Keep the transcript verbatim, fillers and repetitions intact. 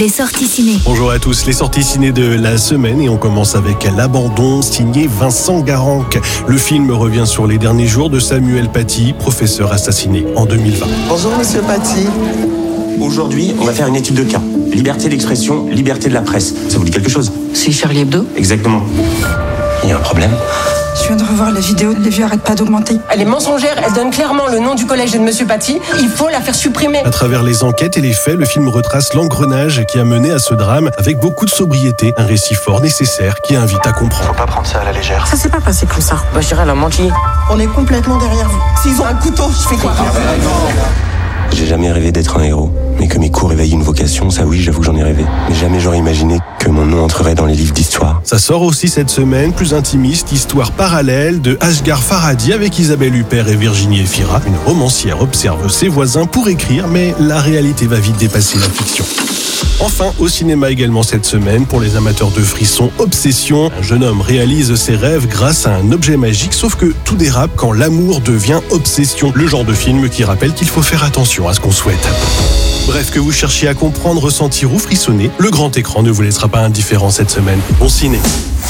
les sorties ciné. Bonjour à tous, les sorties ciné de la semaine et on commence avec L'Abandon, signé Vincent Garanque. Le film revient sur les derniers jours de Samuel Paty, professeur assassiné en deux mille vingt. Bonjour Monsieur Paty. Aujourd'hui, on va faire une étude de cas. Liberté d'expression, liberté de la presse. Ça vous dit quelque chose? C'est Charlie Hebdo? Exactement. Il y a un problème? Je viens de revoir la vidéo, les vues arrêtent pas d'augmenter. Elle est mensongère, elle donne clairement le nom du collège de Monsieur Paty. Il faut la faire supprimer. À travers les enquêtes et les faits, le film retrace l'engrenage qui a mené à ce drame avec beaucoup de sobriété. Un récit fort nécessaire qui invite à comprendre. Faut pas prendre ça à la légère. Ça s'est pas passé comme ça. Bachira, elle a menti. On est complètement derrière vous. S'ils ont un couteau, je fais quoi? J'ai jamais rêvé d'être un héros. Mais que mes cours éveillent une vocation, ça oui, j'avoue que j'en ai rêvé. Mais jamais j'aurais imaginé que mon nom entrerait dans les livres d'histoire. Ça sort aussi cette semaine, plus intimiste, histoire parallèle de Asghar Farhadi avec Isabelle Huppert et Virginie Efira. Une romancière observe ses voisins pour écrire, mais la réalité va vite dépasser la fiction. Enfin, au cinéma également cette semaine, pour les amateurs de frissons, Obsession. Un jeune homme réalise ses rêves grâce à un objet magique, sauf que tout dérape quand l'amour devient obsession. Le genre de film qui rappelle qu'il faut faire attention à ce qu'on souhaite. Bref, que vous cherchiez à comprendre, ressentir ou frissonner, le grand écran ne vous laissera pas indifférent cette semaine. Bon ciné!